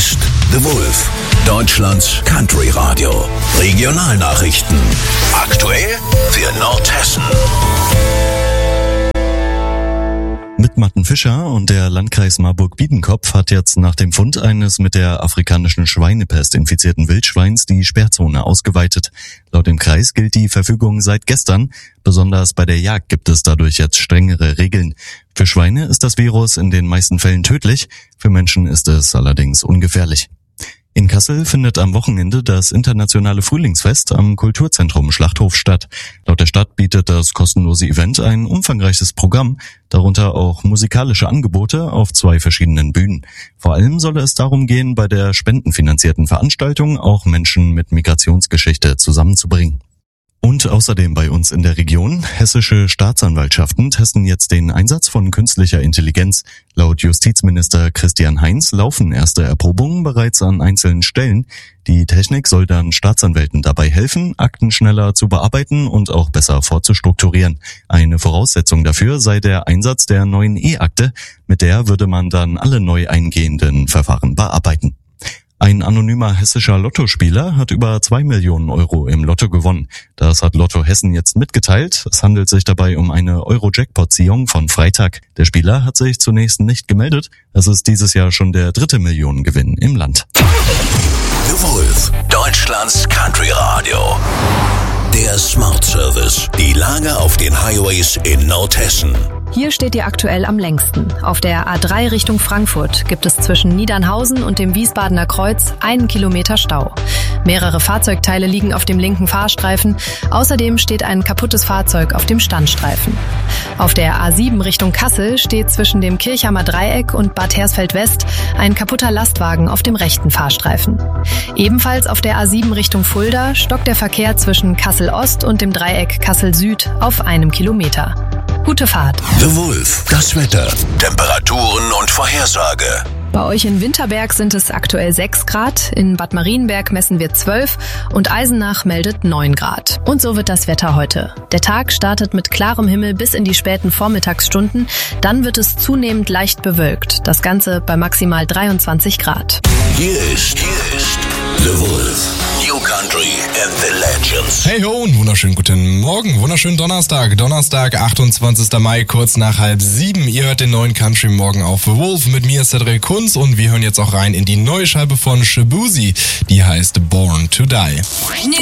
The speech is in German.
ist The Wolf, Deutschlands Country Radio. Regionalnachrichten. Aktuell für Nordhessen. Mit Matten Fischer und der Landkreis Marburg-Biedenkopf hat jetzt nach dem Fund eines mit der afrikanischen Schweinepest infizierten Wildschweins die Sperrzone ausgeweitet. Laut dem Kreis gilt die Verfügung seit gestern. Besonders bei der Jagd gibt es dadurch jetzt strengere Regeln. Für Schweine ist das Virus in den meisten Fällen tödlich, für Menschen ist es allerdings ungefährlich. In Kassel findet am Wochenende das internationale Frühlingsfest am Kulturzentrum Schlachthof statt. Laut der Stadt bietet das kostenlose Event ein umfangreiches Programm, darunter auch musikalische Angebote auf 2 verschiedenen Bühnen. Vor allem solle es darum gehen, bei der spendenfinanzierten Veranstaltung auch Menschen mit Migrationsgeschichte zusammenzubringen. Und außerdem bei uns in der Region, hessische Staatsanwaltschaften testen jetzt den Einsatz von künstlicher Intelligenz. Laut Justizminister Christian Heinz laufen erste Erprobungen bereits an einzelnen Stellen. Die Technik soll dann Staatsanwälten dabei helfen, Akten schneller zu bearbeiten und auch besser vorzustrukturieren. Eine Voraussetzung dafür sei der Einsatz der neuen E-Akte. Mit der würde man dann alle neu eingehenden Verfahren bearbeiten. Ein anonymer hessischer Lottospieler hat über 2 Millionen Euro im Lotto gewonnen. Das hat Lotto Hessen jetzt mitgeteilt. Es handelt sich dabei um eine Euro-Jackpot-Ziehung von Freitag. Der Spieler hat sich zunächst nicht gemeldet. Es ist dieses Jahr schon der 3. Millionengewinn im Land. The Wolf, Deutschlands Country Radio. Der Smart Service. Die Lage auf den Highways in Nordhessen. Hier steht ihr aktuell am längsten. Auf der A3 Richtung Frankfurt gibt es zwischen Niedernhausen und dem Wiesbadener Kreuz 1 Kilometer Stau. Mehrere Fahrzeugteile liegen auf dem linken Fahrstreifen. Außerdem steht ein kaputtes Fahrzeug auf dem Standstreifen. Auf der A7 Richtung Kassel steht zwischen dem Kirchhammer Dreieck und Bad Hersfeld West ein kaputter Lastwagen auf dem rechten Fahrstreifen. Ebenfalls auf der A7 Richtung Fulda stockt der Verkehr zwischen Kassel Ost und dem Dreieck Kassel Süd auf 1 Kilometer. Gute Fahrt. The Wolf, das Wetter, Temperaturen und Vorhersage. Bei euch in Winterberg sind es aktuell 6 Grad, in Bad Marienberg messen wir 12 und Eisenach meldet 9 Grad. Und so wird das Wetter heute. Der Tag startet mit klarem Himmel bis in die späten Vormittagsstunden, dann wird es zunehmend leicht bewölkt. Das Ganze bei maximal 23 Grad. Hier ist The Wolf, New Country and the Legends. Hey ho und wunderschönen guten Morgen, wunderschönen Donnerstag, 28. Mai, kurz nach 6:30. Ihr hört den neuen Country Morgen auf The Wolf mit mir, Cedric Kunz, und wir hören jetzt auch rein in die neue Scheibe von Shabuzi, die heißt Born to Die. New